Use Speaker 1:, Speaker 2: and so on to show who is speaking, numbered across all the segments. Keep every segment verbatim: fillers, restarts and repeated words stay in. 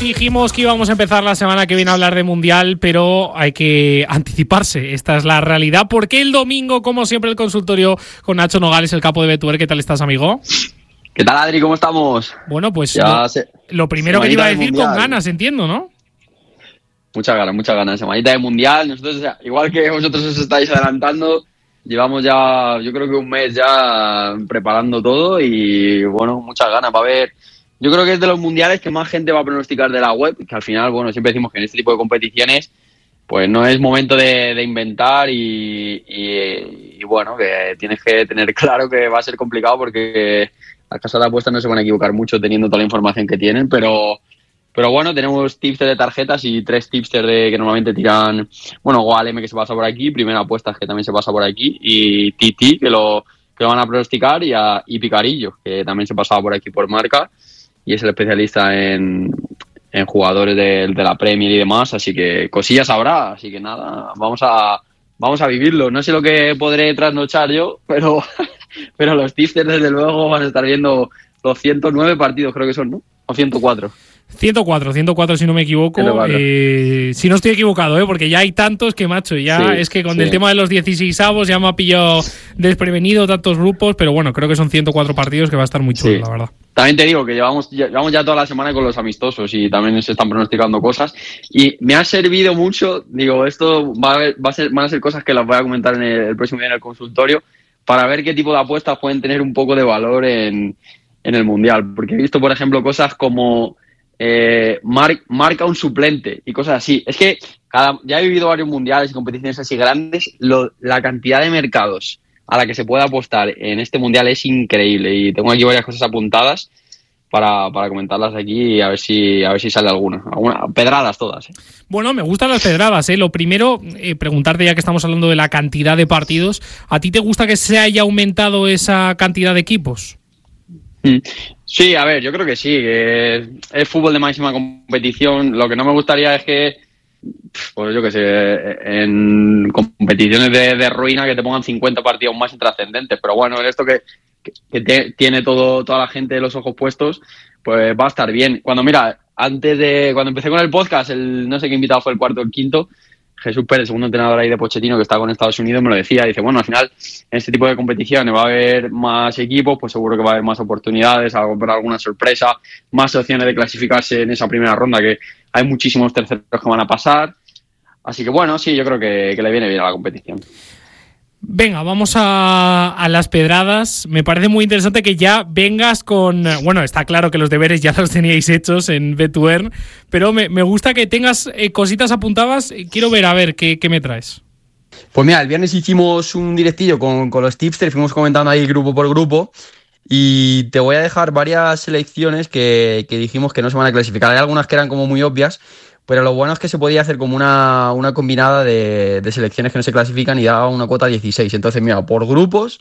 Speaker 1: Dijimos que íbamos a empezar la semana que viene a hablar de Mundial, pero hay que anticiparse. Esta es la realidad. Porque el domingo, como siempre, el consultorio con Nacho Nogales, el capo de Betuer. ¿Qué tal estás, amigo?
Speaker 2: ¿Qué tal, Adri? ¿Cómo estamos?
Speaker 1: Bueno, pues
Speaker 2: ya
Speaker 1: lo,
Speaker 2: se,
Speaker 1: lo primero que te iba a decir, con ganas, entiendo, ¿no?
Speaker 2: Muchas ganas, muchas ganas. Semanita de Mundial. Nosotros, igual que vosotros os estáis adelantando, llevamos ya, yo creo que un mes ya preparando todo y, bueno, muchas ganas. Va a haber... Yo creo que es de los mundiales que más gente va a pronosticar de la web, que al final, bueno, siempre decimos que en este tipo de competiciones pues no es momento de, de inventar y, y, y, bueno, que tienes que tener claro que va a ser complicado porque las casas de apuestas no se van a equivocar mucho teniendo toda la información que tienen, pero pero bueno, tenemos tipsters de tarjetas y tres tipsters de que normalmente tiran, bueno, Goalm que se pasa por aquí, Primera Apuestas que también se pasa por aquí y Titi que lo, que lo van a pronosticar y, a, y Picarillo que también se pasaba por aquí por marca. Y es el especialista en, en jugadores de, de la Premier y demás, así que cosillas habrá, así que nada, vamos a vamos a vivirlo. No sé lo que podré trasnochar yo, pero, pero los tipsters desde luego van a estar viendo los ciento nueve partidos, creo que son, ¿no? O ciento cuatro.
Speaker 1: ciento cuatro, ciento cuatro si no me equivoco. Eh, si no estoy equivocado, ¿eh? Porque ya hay tantos que, macho, ya sí, es que con sí. el tema de los dieciseisavos ya me ha pillado desprevenido tantos grupos, pero bueno, creo que son ciento cuatro partidos que va a estar muy chulo, sí. la verdad.
Speaker 2: También te digo que llevamos, llevamos ya toda la semana con los amistosos y también se están pronosticando cosas y me ha servido mucho, digo, esto va a, ver, va a ser, van a ser cosas que las voy a comentar en el, el próximo día en el consultorio para ver qué tipo de apuestas pueden tener un poco de valor en, en el Mundial, porque he visto, por ejemplo, cosas como eh, mar, marca un suplente y cosas así. Es que cada, ya he vivido varios mundiales y competiciones así grandes, lo, la cantidad de mercados a la que se puede apostar en este mundial es increíble y tengo aquí varias cosas apuntadas para, para comentarlas aquí y a ver si a ver si sale alguna, alguna pedradas todas, ¿eh?
Speaker 1: Bueno, me gustan las pedradas, ¿eh? Lo primero, eh, preguntarte ya que estamos hablando de la cantidad de partidos, ¿a ti te gusta que se haya aumentado esa cantidad de equipos?
Speaker 2: Sí, a ver, yo creo que sí, que es fútbol de máxima competición. Lo que no me gustaría es que, pues yo qué sé, en competiciones de, de ruina que te pongan cincuenta partidos más intrascendentes, pero bueno, en esto que, que, que te, tiene todo toda la gente los ojos puestos, pues va a estar bien. Cuando mira, antes de cuando empecé con el podcast, el no sé qué invitado fue el cuarto o el quinto, Jesús Pérez, segundo entrenador ahí de Pochettino que está con Estados Unidos, me lo decía, dice, bueno, al final en este tipo de competiciones va a haber más equipos, pues seguro que va a haber más oportunidades, habrá alguna sorpresa, más opciones de clasificarse en esa primera ronda, que hay muchísimos terceros que van a pasar. Así que bueno, sí, yo creo que, que le viene bien a la competición.
Speaker 1: Venga, vamos a, a las pedradas. Me parece muy interesante que ya vengas con... Bueno, está claro que los deberes ya los teníais hechos en Betuer, pero me, me gusta que tengas eh, cositas apuntadas. Quiero ver, a ver, ¿qué, qué me traes?
Speaker 3: Pues mira, el viernes hicimos un directillo con, con los tipsters, fuimos comentando ahí grupo por grupo y te voy a dejar varias selecciones que, que dijimos que no se van a clasificar. Hay algunas que eran como muy obvias, pero lo bueno es que se podía hacer como una, una combinada de, de selecciones que no se clasifican y daba una cuota dieciséis. Entonces, mira, por grupos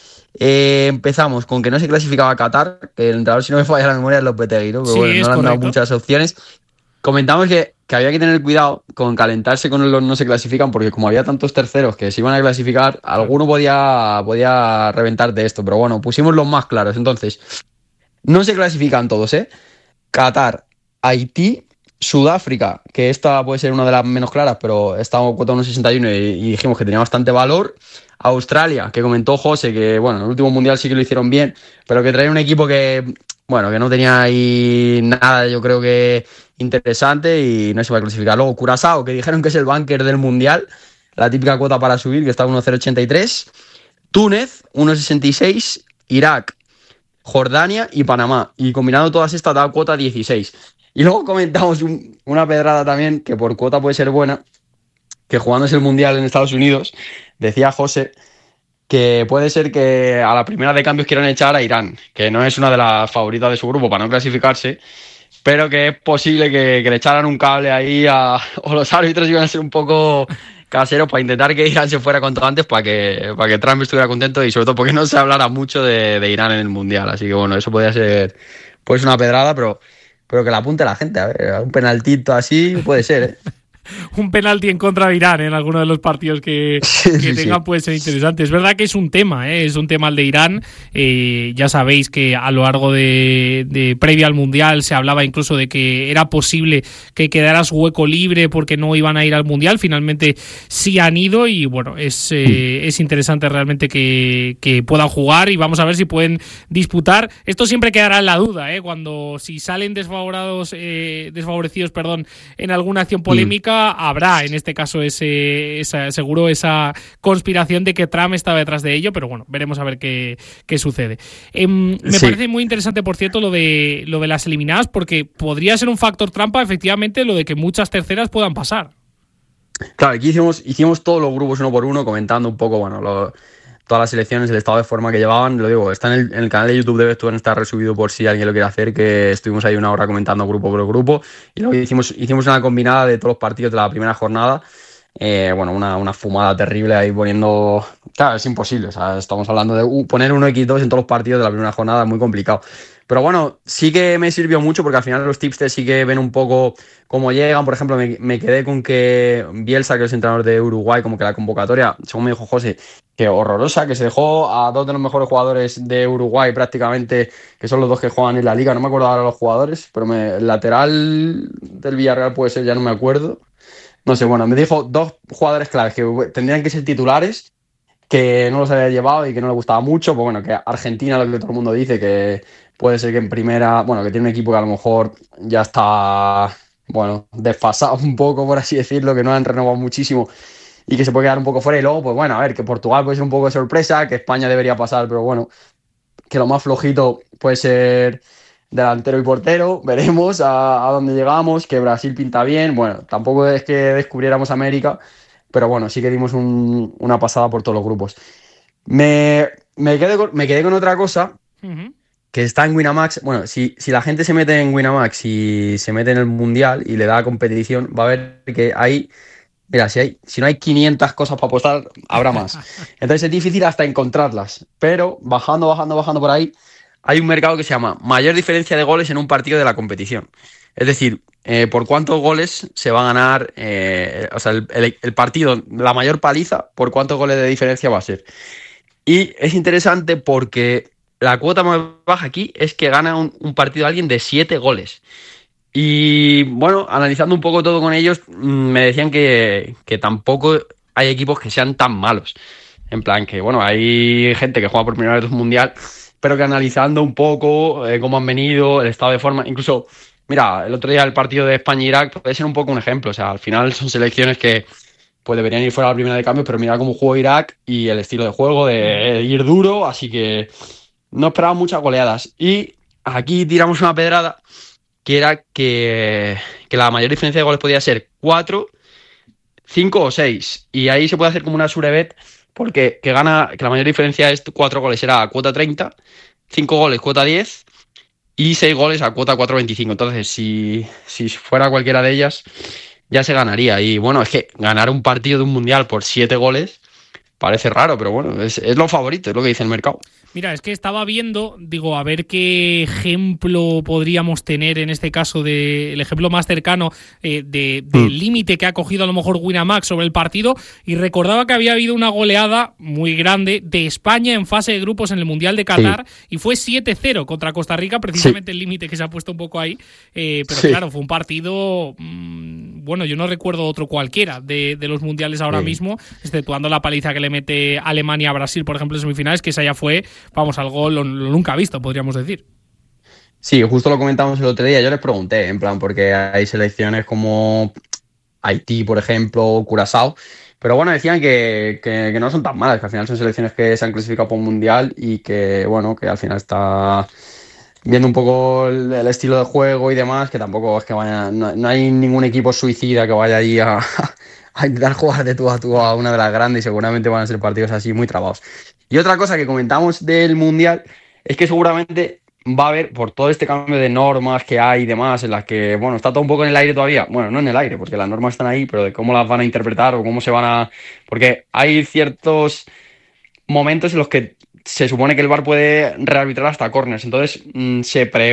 Speaker 3: eh, empezamos con que no se clasificaba Qatar, que el entrenador, si no me falla la memoria, es Lopetegui, ¿no? Pero
Speaker 1: sí,
Speaker 3: bueno, no le han
Speaker 1: correcto.
Speaker 3: dado muchas opciones. Comentamos que, que había que tener cuidado con calentarse con los no se clasifican, porque como había tantos terceros que se iban a clasificar, alguno podía, podía reventar de esto. Pero bueno, pusimos los más claros. Entonces, no se clasifican todos, ¿eh? Qatar, Haití, Sudáfrica, que esta puede ser una de las menos claras, pero está cuota uno sesenta y uno y, y dijimos que tenía bastante valor. Australia, que comentó José, que bueno, en el último mundial sí que lo hicieron bien, pero que trae un equipo que, bueno, que no tenía ahí nada, yo creo que interesante y no se va a clasificar. Luego Curazao, que dijeron que es el bunker del mundial, la típica cuota para subir, que está uno cero ochenta y tres. Túnez, uno sesenta y seis. Irak, Jordania y Panamá. Y combinando todas estas da cuota dieciséis. Y luego comentamos un, una pedrada también, que por cuota puede ser buena, que jugándose el Mundial en Estados Unidos, decía José que puede ser que a la primera de cambios quieran echar a Irán, que no es una de las favoritas de su grupo para no clasificarse, pero que es posible que, que le echaran un cable ahí a, o los árbitros iban a ser un poco caseros para intentar que Irán se fuera cuanto antes para que, para que Trump estuviera contento y sobre todo porque no se hablara mucho de, de Irán en el Mundial. Así que bueno, eso podría ser pues una pedrada, pero... Pero que la apunte la gente, a ver, un penaltito así puede ser, ¿eh?
Speaker 1: un penalti en contra de Irán en alguno de los partidos que,
Speaker 3: Sí,
Speaker 1: que
Speaker 3: sí,
Speaker 1: tengan
Speaker 3: sí.
Speaker 1: puede ser interesante. Es verdad que es un tema, ¿eh? Es un tema el de Irán. Eh, ya sabéis que a lo largo de, de previa al Mundial se hablaba incluso de que era posible que quedara su hueco libre porque no iban a ir al Mundial. Finalmente sí han ido y bueno, es, eh, es interesante realmente que, que puedan jugar y vamos a ver si pueden disputar. Esto siempre quedará en la duda, ¿eh? Cuando si salen desfavorados, eh, desfavorecidos, perdón, en alguna acción polémica, mm. habrá en este caso ese, esa, seguro esa conspiración de que Trump estaba detrás de ello, pero bueno, veremos a ver qué, qué sucede. Eh, me sí. parece muy interesante, por cierto, lo de lo de las eliminadas, porque podría ser un factor trampa, efectivamente, lo de que muchas terceras puedan pasar.
Speaker 3: Claro, aquí hicimos, hicimos todos los grupos uno por uno, comentando un poco, bueno, lo, todas las selecciones, el estado de forma que llevaban. Lo digo, está en el, en el canal de YouTube de Betuen, está resubido por si alguien lo quiere hacer, que estuvimos ahí una hora comentando grupo por grupo. Y luego hicimos, hicimos una combinada de todos los partidos de la primera jornada. Eh, bueno, una, una fumada terrible ahí poniendo... Claro, es imposible, o sea, estamos hablando de uh, poner uno equis dos en todos los partidos de la primera jornada, muy complicado. Pero bueno, sí que me sirvió mucho porque al final los tipsters sí que ven un poco cómo llegan. Por ejemplo, me, me quedé con que Bielsa, que es entrenador de Uruguay, como que la convocatoria, según me dijo José, que horrorosa, que se dejó a dos de los mejores jugadores de Uruguay prácticamente, que son los dos que juegan en la liga. No me acuerdo ahora los jugadores, pero me, el lateral del Villarreal puede ser, ya no me acuerdo. No sé, bueno, me dijo dos jugadores claves que tendrían que ser titulares, que no los había llevado y que no le gustaba mucho. Pues bueno, que Argentina, lo que todo el mundo dice, que puede ser que en primera, bueno, que tiene un equipo que a lo mejor ya está, bueno, desfasado un poco, por así decirlo, que no han renovado muchísimo y que se puede quedar un poco fuera. Y luego, pues bueno, a ver, que Portugal puede ser un poco de sorpresa, que España debería pasar, pero bueno, que lo más flojito puede ser delantero y portero. Veremos a, a dónde llegamos, que Brasil pinta bien. Bueno, tampoco es que descubriéramos América, pero bueno, sí que dimos un, una pasada por todos los grupos. Me, me, quedé, con, me quedé con otra cosa, uh-huh. que está en Winamax. Bueno, si, si la gente se mete en Winamax y se mete en el Mundial y le da competición, va a ver que hay... Mira, si, hay, si no hay quinientas cosas para apostar, habrá más. Entonces es difícil hasta encontrarlas. Pero bajando, bajando, bajando por ahí, hay un mercado que se llama mayor diferencia de goles en un partido de la competición. Es decir, eh, por cuántos goles se va a ganar, eh, o sea, el, el, el partido, la mayor paliza, por cuántos goles de diferencia va a ser. Y es interesante porque la cuota más baja aquí es que gana un, un partido alguien de siete goles. Y bueno, analizando un poco todo con ellos, me decían que, que tampoco hay equipos que sean tan malos. En plan que, bueno, hay gente que juega por primera vez un mundial, pero que analizando un poco eh, cómo han venido, el estado de forma, incluso, mira, el otro día el partido de España-Irak puede ser un poco un ejemplo. O sea, al final son selecciones que pues deberían ir fuera a la primera de cambio, pero mira cómo jugó Irak y el estilo de juego de ir duro, así que no esperaba muchas goleadas. Y aquí tiramos una pedrada, que era que, que la mayor diferencia de goles podía ser cuatro, cinco o seis. Y ahí se puede hacer como una surebet, porque que gana, que la mayor diferencia es cuatro goles, era a cuota treinta, cinco goles cuota diez y seis goles a cuota cuatro veinticinco. Entonces, si, si fuera cualquiera de ellas, ya se ganaría. Y bueno, es que ganar un partido de un mundial por siete goles parece raro, pero bueno, es, es lo favorito, es lo que dice el mercado.
Speaker 1: Mira, es que estaba viendo, digo, a ver qué ejemplo podríamos tener en este caso, de el ejemplo más cercano eh, de, del mm. límite que ha cogido a lo mejor Winamax sobre el partido, y recordaba que había habido una goleada muy grande de España en fase de grupos en el Mundial de Qatar, sí. y fue siete cero contra Costa Rica, precisamente sí. el límite que se ha puesto un poco ahí, eh, pero sí. claro, fue un partido, mmm, bueno, yo no recuerdo otro cualquiera de, de los mundiales ahora sí. mismo, exceptuando la paliza que le mete Alemania a Brasil, por ejemplo, en semifinales, que esa ya fue, vamos, algo lo, lo nunca visto, podríamos decir.
Speaker 3: Sí, justo lo comentamos el otro día, yo les pregunté, en plan, porque hay selecciones como Haití, por ejemplo, Curazao, pero bueno, decían que, que, que no son tan malas, que al final son selecciones que se han clasificado por un mundial y que, bueno, que al final está viendo un poco el, el estilo de juego y demás, que tampoco es que vaya, no, no hay ningún equipo suicida que vaya allí a, a intentar jugar de tú a tú a una de las grandes, y seguramente van a ser partidos así muy trabados. Y otra cosa que comentamos del Mundial es que seguramente va a haber, por todo este cambio de normas que hay y demás, en las que, bueno, está todo un poco en el aire todavía. Bueno, no en el aire, porque las normas están ahí, pero de cómo las van a interpretar o cómo se van a... Porque hay ciertos momentos en los que se supone que el V A R puede rearbitrar hasta córners. Entonces, mmm, se prevé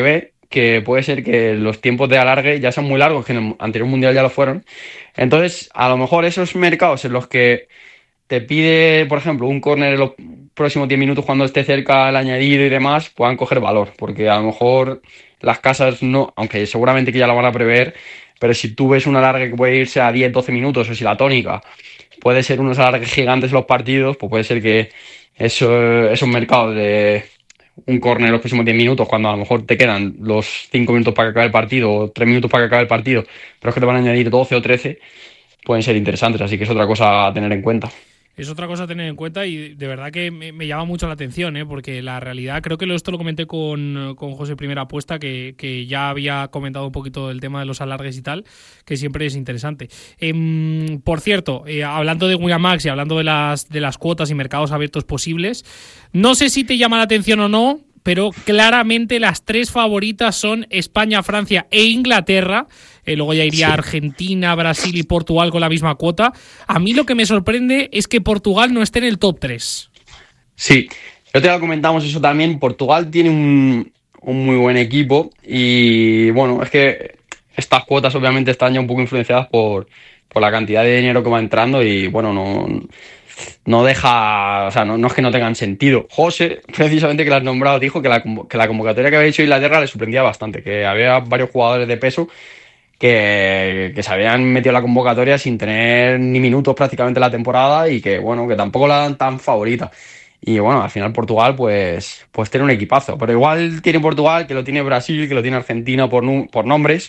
Speaker 3: que puede ser que los tiempos de alargue ya sean muy largos, que en el anterior mundial ya lo fueron. Entonces, a lo mejor esos mercados en los que te pide, por ejemplo, un córner en los próximos diez minutos cuando esté cerca el añadido y demás, puedan coger valor, porque a lo mejor las casas no, aunque seguramente que ya lo van a prever, pero si tú ves un alargue que puede irse a diez doce minutos, o si la tónica puede ser unos alargues gigantes en los partidos, pues puede ser que eso, esos mercados de un córner en los próximos diez minutos, cuando a lo mejor te quedan los cinco minutos para que acabe el partido o tres minutos para que acabe el partido, pero es que te van a añadir doce o trece, pueden ser interesantes, así que es otra cosa a tener en cuenta.
Speaker 1: Es otra cosa a tener en cuenta y de verdad que me, me llama mucho la atención, ¿eh? Porque la realidad, creo que esto lo comenté con, con José Primera Apuesta, que, que ya había comentado un poquito el tema de los alargues y tal, que siempre es interesante. Eh, por cierto, eh, hablando de Winamax y hablando de las, de las cuotas y mercados abiertos posibles, no sé si te llama la atención o no, pero claramente las tres favoritas son España, Francia e Inglaterra. Eh, luego ya iría sí. Argentina, Brasil y Portugal con la misma cuota. A mí lo que me sorprende es que Portugal no esté en el top tres.
Speaker 3: Sí, yo te lo comentamos eso también. Portugal tiene un, un muy buen equipo y bueno, es que estas cuotas obviamente están ya un poco influenciadas por, por la cantidad de dinero que va entrando y bueno, no... no deja, o sea, no, no es que no tengan sentido. José, precisamente que lo has nombrado, dijo que la, que la convocatoria que había hecho Inglaterra le sorprendía bastante, que había varios jugadores de peso que, que se habían metido en la convocatoria sin tener ni minutos prácticamente en la temporada y que, bueno, que tampoco la dan tan favorita. Y bueno, al final Portugal pues, pues tiene un equipazo, pero igual tiene Portugal, que lo tiene Brasil, que lo tiene Argentina por, por nombres.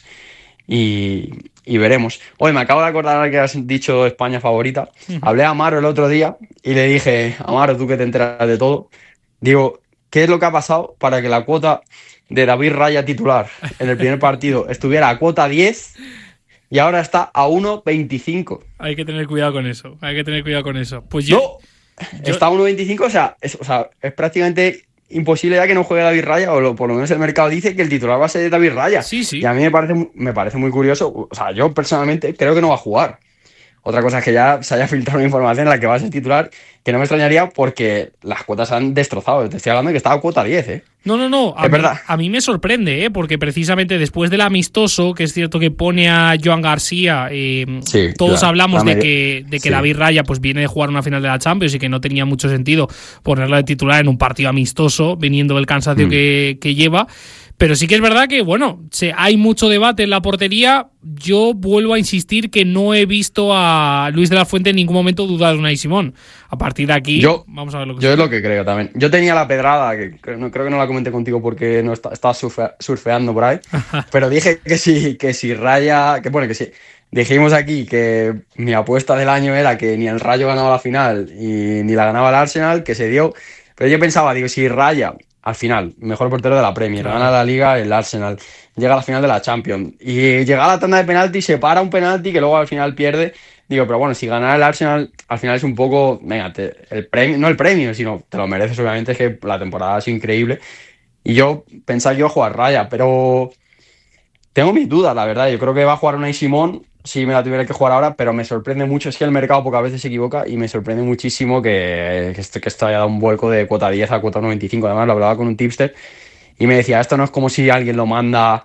Speaker 3: Y, y veremos. Oye, me acabo de acordar ahora que has dicho España favorita. Uh-huh. Hablé a Amaro el otro día y le dije, Amaro, tú que te enteras de todo, digo, ¿qué es lo que ha pasado para que la cuota de David Raya titular en el primer partido estuviera a cuota diez y ahora está a uno veinticinco?
Speaker 1: Hay que tener cuidado con eso, hay que tener cuidado con eso. Pues yo...
Speaker 3: No, yo... está a uno veinticinco, o sea, es, o sea, es prácticamente... imposible ya que no juegue David Raya, o lo, por lo menos el mercado dice que el titular va a ser David Raya.
Speaker 1: Sí, sí.
Speaker 3: Y a mí me parece, me parece muy curioso. O sea, yo personalmente creo que no va a jugar. Otra cosa es que ya se haya filtrado una información en la que va a ser titular, que no me extrañaría porque las cuotas han destrozado. Te estoy hablando de que estaba a cuota diez, ¿eh?
Speaker 1: No, no, no. A
Speaker 3: es
Speaker 1: mí,
Speaker 3: verdad.
Speaker 1: A mí me sorprende, ¿eh? Porque precisamente después del amistoso, que es cierto que pone a Joan García, eh,
Speaker 3: sí,
Speaker 1: todos
Speaker 3: claro,
Speaker 1: hablamos de
Speaker 3: medio...
Speaker 1: que, de que
Speaker 3: sí.
Speaker 1: David Raya pues viene de jugar una final de la Champions y que no tenía mucho sentido ponerlo de titular en un partido amistoso, viniendo del cansancio mm. que, que lleva. Pero sí que es verdad que, bueno, se, hay mucho debate en la portería. Yo vuelvo a insistir que no he visto a Luis de la Fuente en ningún momento dudar de Unai Simón. A partir de aquí,
Speaker 3: yo,
Speaker 1: vamos a ver lo que
Speaker 3: Yo es lo que creo también. Yo tenía la pedrada, que creo, no, creo que no la comenté contigo porque no está, estaba surfe, surfeando por ahí, pero dije que si, que si Raya, que bueno, que sí. Dijimos aquí que mi apuesta del año era que ni el Rayo ganaba la final y ni la ganaba el Arsenal, que se dio. Pero yo pensaba, digo, si Raya... al final, mejor portero de la Premier, claro. Gana la Liga el Arsenal, llega a la final de la Champions y llega a la tanda de penalti, se para un penalti que luego al final pierde. Digo, pero bueno, si ganara el Arsenal al final es un poco, venga, te, el premio, no el premio, sino te lo mereces, obviamente, es que la temporada ha sido increíble. Y yo pensaba que iba a jugar Raya, pero tengo mis dudas, la verdad. Yo creo que va a jugar Unai Simón si me la tuviera que jugar ahora, pero me sorprende mucho, es que el mercado pocas veces se equivoca y me sorprende muchísimo que, que, esto, que esto haya dado un vuelco de cuota diez a cuota uno veinticinco. Además lo hablaba con un tipster y me decía, esto no es como si alguien lo manda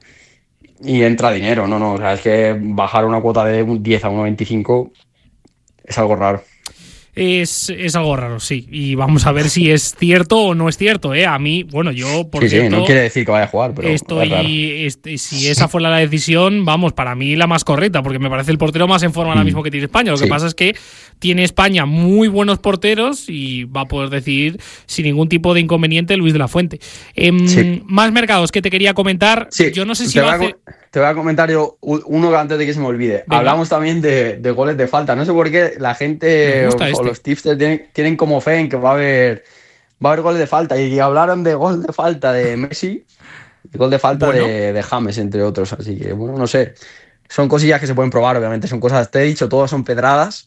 Speaker 3: y entra dinero, no, no, o sea, es que bajar una cuota de diez a uno veinticinco es algo raro.
Speaker 1: Es, es algo raro, sí. Y vamos a ver si es cierto o no es cierto, ¿eh? A mí, bueno, yo, por
Speaker 3: sí,
Speaker 1: cierto...
Speaker 3: Sí, no quiere decir que vaya a jugar, pero...
Speaker 1: Estoy... Este, si esa fue la decisión, vamos, para mí la más correcta, porque me parece el portero más en forma ahora mismo que tiene España. Lo que sí. pasa es que tiene España muy buenos porteros y va a poder decidir sin ningún tipo de inconveniente Luis de la Fuente. Eh, sí. Más mercados que te quería comentar.
Speaker 3: Sí.
Speaker 1: Yo no sé si
Speaker 3: te
Speaker 1: va a
Speaker 3: hacer... Te voy a comentar yo uno antes de que se me olvide. Venga. Hablamos también de, de goles de falta. No sé por qué la gente o, este. o los tipsters tienen, tienen como fe en que va a haber va a haber goles de falta. Y hablaron de gol de falta de Messi y gol de falta bueno. de, de James, entre otros. Así que, bueno, no sé. Son cosillas que se pueden probar, obviamente. Son cosas, te he dicho, todas son pedradas.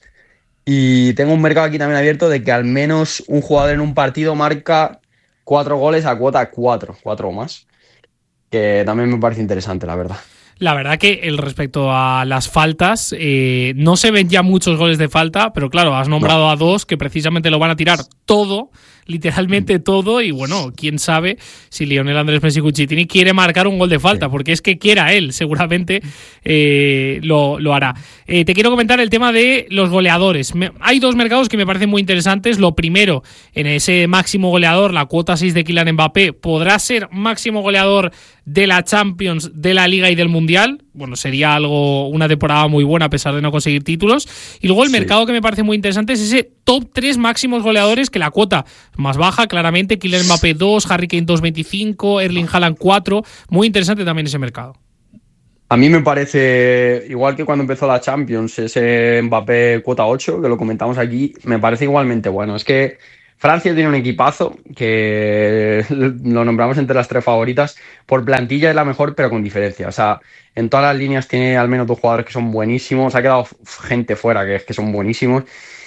Speaker 3: Y tengo un mercado aquí también abierto de que al menos un jugador en un partido marca cuatro goles a cuota cuatro, cuatro o más. Que también me parece interesante, la verdad.
Speaker 1: La verdad que el respecto a las faltas, eh, no se ven ya muchos goles de falta, pero claro, has nombrado no. a dos que precisamente lo van a tirar todo literalmente todo y bueno, quién sabe si Lionel Andrés Messi Cucitini quiere marcar un gol de falta, sí. porque es que quiera él, seguramente eh, lo, lo hará. Eh, te quiero comentar el tema de los goleadores. Me, hay dos mercados que me parecen muy interesantes. Lo primero, en ese máximo goleador, la cuota seis de Kylian Mbappé, podrá ser máximo goleador de la Champions, de la Liga y del Mundial. Bueno, sería algo, una temporada muy buena a pesar de no conseguir títulos. Y luego el sí. mercado que me parece muy interesante es ese top tres máximos goleadores, que la cuota más baja, claramente, Kylian Mbappé dos, Harry Kane dos veinticinco, Erling Haaland cuatro. Muy interesante también ese mercado.
Speaker 3: A mí me parece, igual que cuando empezó la Champions, ese Mbappé cuota ocho, que lo comentamos aquí, me parece igualmente bueno. Es que Francia tiene un equipazo que lo nombramos entre las tres favoritas. Por plantilla es la mejor, pero con diferencia. O sea, en todas las líneas tiene al menos dos jugadores que son buenísimos. Ha quedado gente fuera que, que son buenísimos.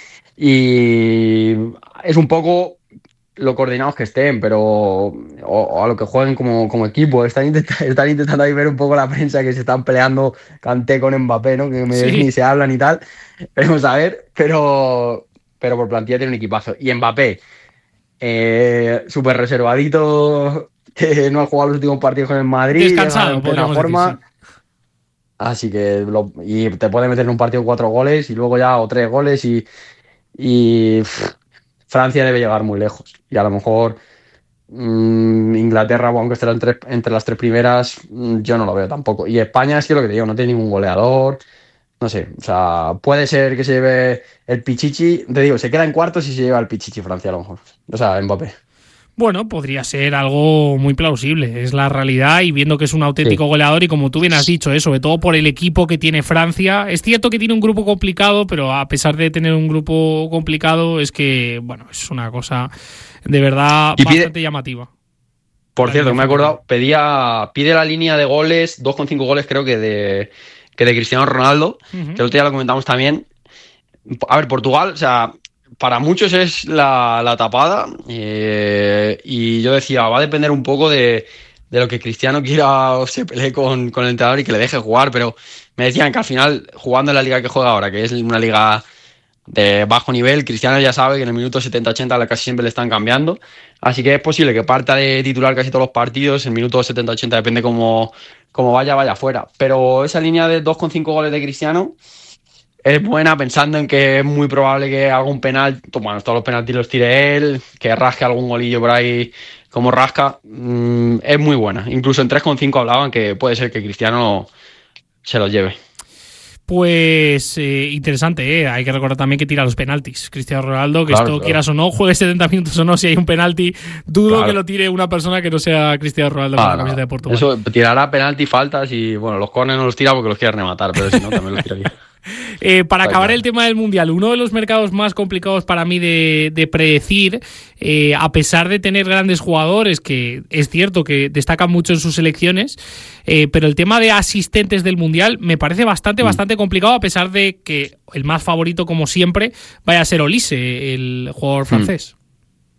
Speaker 3: Y es un poco lo coordinados que estén, pero o, o a lo que jueguen como, como equipo. Están, intenta, están intentando ahí ver un poco la prensa que se están peleando Kanté con Mbappé, ¿no? Que me, sí. ni se hablan y tal. Veremos a ver, pero... pero por plantilla tiene un equipazo. Y Mbappé, eh, súper reservadito, que no ha jugado los últimos partidos con el Madrid.
Speaker 1: Descansado, en
Speaker 3: buena forma. Decir, sí. Así que lo, y te puede meter en un partido cuatro goles y luego ya o tres goles y, y pff, Francia debe llegar muy lejos. Y a lo mejor mmm, Inglaterra, aunque esté entre, entre las tres primeras, mmm, yo no lo veo tampoco. Y España, sí, lo que te digo, no tiene ningún goleador. No sé, o sea, puede ser que se lleve el Pichichi. Te digo, se queda en cuartos y se lleva el Pichichi Francia a lo mejor. O sea, Mbappé.
Speaker 1: Bueno, podría ser algo muy plausible, es la realidad, y viendo que es un auténtico sí. goleador, y como tú bien has dicho, ¿eh? sobre todo por el equipo que tiene Francia. Es cierto que tiene un grupo complicado, pero a pesar de tener un grupo complicado, es que, bueno, es una cosa de verdad y bastante pide, llamativa.
Speaker 3: Por cierto, me he acordado, pedía, pide la línea de goles, dos coma cinco goles creo que de, que de Cristiano Ronaldo, uh-huh. que el otro día lo comentamos también. A ver, Portugal, o sea... para muchos es la, la tapada eh, y yo decía, va a depender un poco de, de lo que Cristiano quiera o se pelee con, con el entrenador y que le deje jugar, pero me decían que al final, jugando en la liga que juega ahora, que es una liga de bajo nivel, Cristiano ya sabe que en el minuto setenta ochenta casi siempre le están cambiando, así que es posible que parta de titular casi todos los partidos, en el minuto setenta ochenta depende cómo, cómo vaya, vaya fuera, pero esa línea de dos coma cinco goles de Cristiano es buena pensando en que es muy probable que haga un penal, bueno, todos los penaltis los tire él, que rasque algún golillo por ahí como rasca, mm, es muy buena. Incluso en tres coma cinco hablaban que puede ser que Cristiano se los lleve.
Speaker 1: Pues eh, interesante, ¿eh? Hay que recordar también que tira los penaltis Cristiano Ronaldo, que
Speaker 3: claro,
Speaker 1: esto
Speaker 3: claro.
Speaker 1: quieras o no, juegue setenta minutos o no, si hay un penalti, dudo
Speaker 3: claro.
Speaker 1: que lo tire una persona que no sea Cristiano Ronaldo ah, con la
Speaker 3: no.
Speaker 1: camiseta de Portugal.
Speaker 3: Eso tirará penalti, faltas y bueno, los córneres no los tira porque los quiere rematar, pero si no también los tiraría.
Speaker 1: Eh, para Está acabar claro. el tema del Mundial, uno de los mercados más complicados para mí de, de predecir, eh, a pesar de tener grandes jugadores, que es cierto que destacan mucho en sus selecciones, eh, pero el tema de asistentes del Mundial me parece bastante, mm. bastante complicado, a pesar de que el más favorito, como siempre, vaya a ser Olise, el jugador francés. Mm.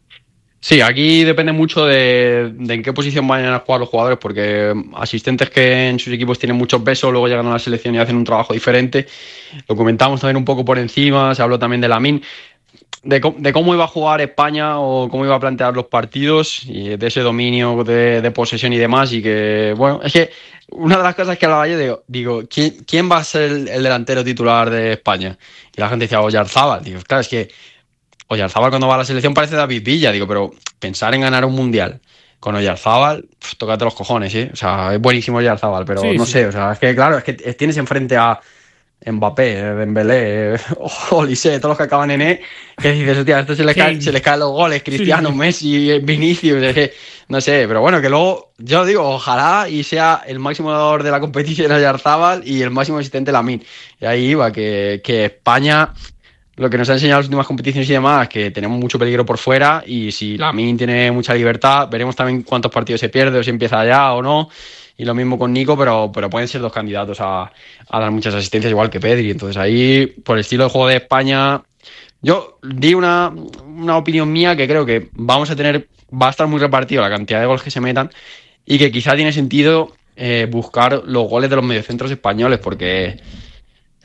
Speaker 3: Sí, aquí depende mucho de, de en qué posición vayan a jugar los jugadores, porque asistentes que en sus equipos tienen mucho peso, luego llegan a la selección y hacen un trabajo diferente. Lo comentamos también un poco por encima, se habló también de Lamine, de, de cómo iba a jugar España o cómo iba a plantear los partidos y de ese dominio de, de posesión y demás. Y que, bueno, es que una de las cosas que hablaba yo, digo, digo ¿quién, quién va a ser el, el delantero titular de España? Y la gente decía, Oyarzabal. Digo, claro, es que Oyarzabal cuando va a la selección parece David Villa, digo, pero pensar en ganar un mundial con Oyarzabal, pf, tócate los cojones, ¿eh? O sea, es buenísimo Oyarzabal, pero sí, no sí. sé, o sea, es que claro, es que tienes enfrente a Mbappé, Dembélé, Olise, todos los que acaban en E, que dices, hostia, a estos se les caen, se les caen los goles, Cristiano, sí. Messi, Vinicius, es que, no sé, pero bueno, que luego, yo digo, ojalá y sea el máximo jugador de la competición Oyarzabal y el máximo asistente Lamine. Y ahí iba, que, que España... Lo que nos ha enseñado las últimas competiciones y demás, que tenemos mucho peligro por fuera y si Lamine tiene mucha libertad, veremos también cuántos partidos se pierde o si empieza ya o no. Y lo mismo con Nico, pero, pero pueden ser dos candidatos a, a dar muchas asistencias igual que Pedri. Entonces ahí, por el estilo de juego de España, yo di una, una opinión mía que creo que vamos a tener, va a estar muy repartido la cantidad de goles que se metan y que quizá tiene sentido eh, buscar los goles de los mediocentros españoles porque...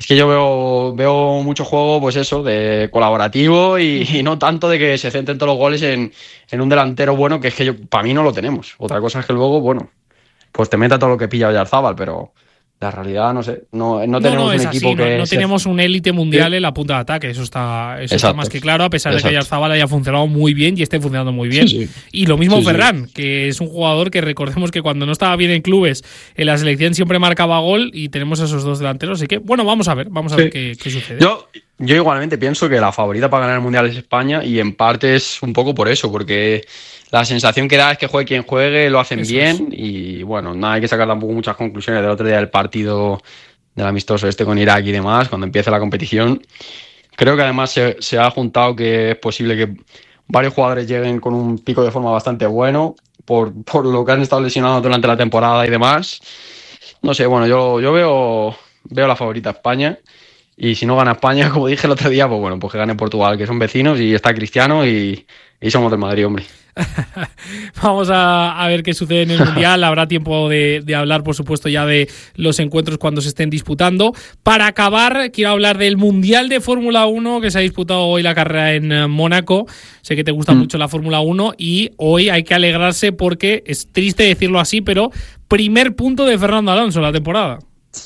Speaker 3: Es que yo veo, veo mucho juego, pues eso, de colaborativo y, y no tanto de que se centren todos los goles en, en un delantero bueno, que es que yo, para mí no lo tenemos. Otra cosa es que luego, bueno, pues te meta todo lo que pilla Oyarzábal, pero la realidad, no sé, no, no, no tenemos
Speaker 1: no,
Speaker 3: un
Speaker 1: así,
Speaker 3: equipo
Speaker 1: no,
Speaker 3: que...
Speaker 1: No
Speaker 3: se...
Speaker 1: tenemos un élite mundial
Speaker 3: sí.
Speaker 1: en la punta de ataque, eso está, eso
Speaker 3: Exacto.
Speaker 1: está más que claro, a pesar
Speaker 3: Exacto.
Speaker 1: de que Oyarzábal haya funcionado muy bien y esté funcionando muy bien.
Speaker 3: Sí, sí.
Speaker 1: Y lo mismo
Speaker 3: sí,
Speaker 1: Ferran,
Speaker 3: sí.
Speaker 1: que es un jugador que recordemos que cuando no estaba bien en clubes, en la selección siempre marcaba gol y tenemos esos dos delanteros, así que bueno, vamos a ver, vamos a
Speaker 3: sí.
Speaker 1: ver qué, qué sucede.
Speaker 3: Yo, yo igualmente pienso que la favorita para ganar el Mundial es España y en parte es un poco por eso, porque la sensación que da es que juegue quien juegue, lo hacen
Speaker 1: Eso
Speaker 3: bien es. Y bueno, no hay que sacar tampoco muchas conclusiones del otro día del partido del amistoso este con Irak y demás, cuando empiece la competición. Creo que además se, se ha juntado que es posible que varios jugadores lleguen con un pico de forma bastante bueno por, por lo que han estado lesionados durante la temporada y demás. No sé, bueno, yo, yo veo, veo la favorita España. Y si no gana España, como dije el otro día, pues bueno, pues que gane Portugal, que son vecinos y está Cristiano y, y somos del Madrid, hombre.
Speaker 1: Vamos a, a ver qué sucede en el Mundial. Habrá tiempo de, de hablar, por supuesto, ya de los encuentros cuando se estén disputando. Para acabar, quiero hablar del Mundial de Fórmula uno que se ha disputado hoy la carrera en Mónaco. Sé que te gusta mm. mucho la Fórmula uno y hoy hay que alegrarse porque es triste decirlo así, pero primer punto de Fernando Alonso en la temporada.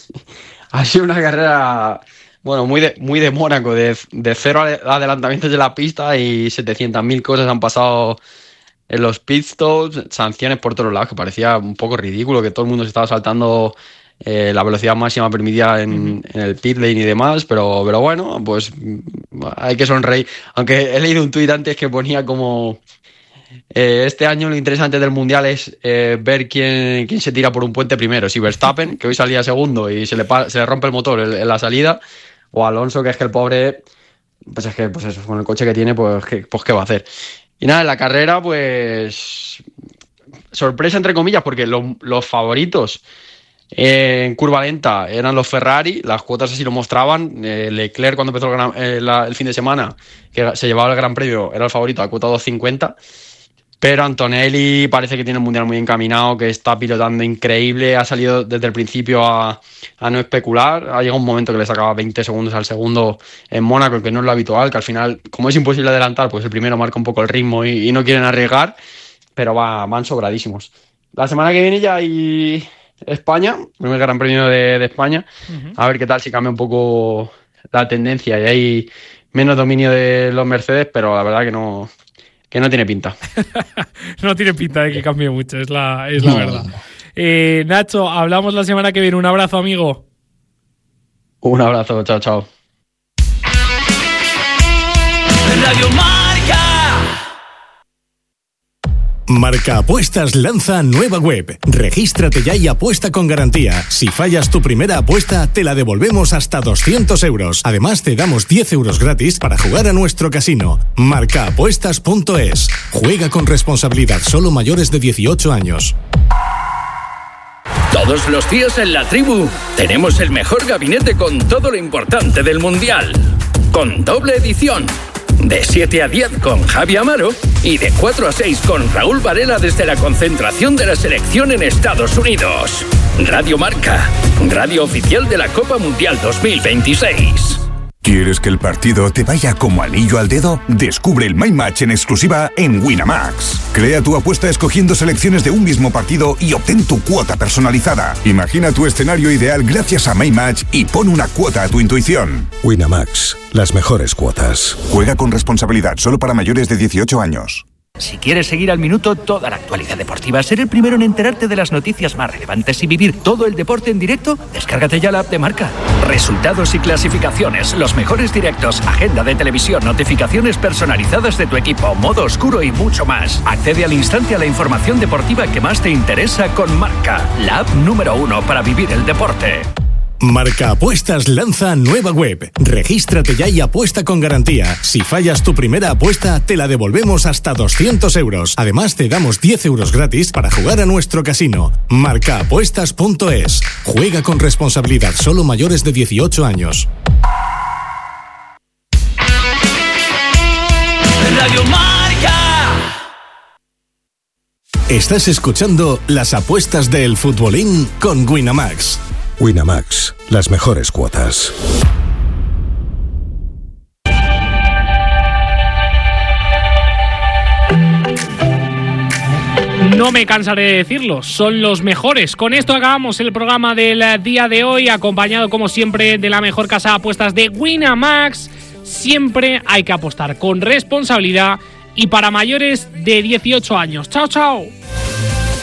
Speaker 3: Ha sido una carrera... Bueno, muy de, muy de Mónaco, de, de cero adelantamientos de la pista y setecientas mil cosas han pasado en los pitstops, sanciones por todos lados, que parecía un poco ridículo, que todo el mundo se estaba saltando eh, la velocidad máxima permitida en, uh-huh. en el pit lane y demás, pero, pero bueno, pues hay que sonreír. Aunque he leído un tuit antes que ponía como... Eh, este año lo interesante del Mundial es eh, ver quién, quién se tira por un puente primero, si Verstappen, que hoy salía segundo y se le, se le rompe el motor en, en la salida, o Alonso, que es que el pobre, pues es que pues eso, con el coche que tiene, pues, ¿qué, pues ¿qué va a hacer? Y nada, en la carrera, pues sorpresa entre comillas, porque lo, los favoritos eh, en curva lenta eran los Ferrari, las cuotas así lo mostraban. eh, Leclerc, cuando empezó el, gran, eh, la, el fin de semana, que se llevaba el Gran Premio, era el favorito a cuota dos cincuenta. Pero Antonelli parece que tiene el Mundial muy encaminado, que está pilotando increíble, ha salido desde el principio a, a no especular. Ha llegado un momento que le sacaba veinte segundos al segundo en Mónaco, que no es lo habitual, que al final, como es imposible adelantar, pues el primero marca un poco el ritmo y, y no quieren arriesgar, pero va, van sobradísimos. La semana que viene ya hay España, primer Gran Premio de, de España, uh-huh. a ver qué tal, si cambia un poco la tendencia y hay menos dominio de los Mercedes, pero la verdad que no... Que no tiene pinta.
Speaker 1: No tiene pinta de que cambie mucho, es la, es la no. verdad. Eh, Nacho, hablamos la semana que viene. Un abrazo, amigo.
Speaker 3: Un abrazo, chao, chao.
Speaker 4: Radio Marca. Marca Apuestas lanza nueva web. Regístrate ya y apuesta con garantía. Si fallas tu primera apuesta, te la devolvemos hasta doscientos euros. Además, te damos diez euros gratis para jugar a nuestro casino. marca apuestas punto es. Juega con responsabilidad, solo mayores de dieciocho años.
Speaker 5: Todos los días en la tribu tenemos el mejor gabinete con todo lo importante del Mundial. Con doble edición. De siete a diez con Javi Amaro y de cuatro a seis con Raúl Varela desde la concentración de la selección en Estados Unidos. Radio Marca, radio oficial de la Copa Mundial dos mil veintiséis.
Speaker 6: ¿Quieres que el partido te vaya como anillo al dedo? Descubre el My Match en exclusiva en Winamax. Crea tu apuesta escogiendo selecciones de un mismo partido y obtén tu cuota personalizada. Imagina tu escenario ideal gracias a My Match y pon una cuota a tu intuición.
Speaker 7: Winamax, las mejores cuotas.
Speaker 6: Juega con responsabilidad, solo para mayores de dieciocho años.
Speaker 8: Si quieres seguir al minuto toda la actualidad deportiva, ser el primero en enterarte de las noticias más relevantes y vivir todo el deporte en directo, descárgate ya la app de Marca. Resultados y clasificaciones, los mejores directos, agenda de televisión, notificaciones personalizadas de tu equipo, modo oscuro y mucho más. Accede al instante a la información deportiva que más te interesa con Marca, la app número uno para vivir el deporte.
Speaker 4: Marca Apuestas lanza nueva web. Regístrate ya y apuesta con garantía. Si fallas tu primera apuesta, te la devolvemos hasta doscientos euros. Además, te damos diez euros gratis para jugar a nuestro casino. marca apuestas punto es. Juega con responsabilidad, solo mayores de dieciocho años. Radio Marca. Estás escuchando las apuestas del futbolín con Winamax.
Speaker 7: Winamax, las mejores cuotas.
Speaker 1: No me cansaré de decirlo, son los mejores. Con esto acabamos el programa del día de hoy, acompañado como siempre de la mejor casa de apuestas de Winamax. Siempre hay que apostar con responsabilidad y para mayores de dieciocho años. ¡Chao, chao!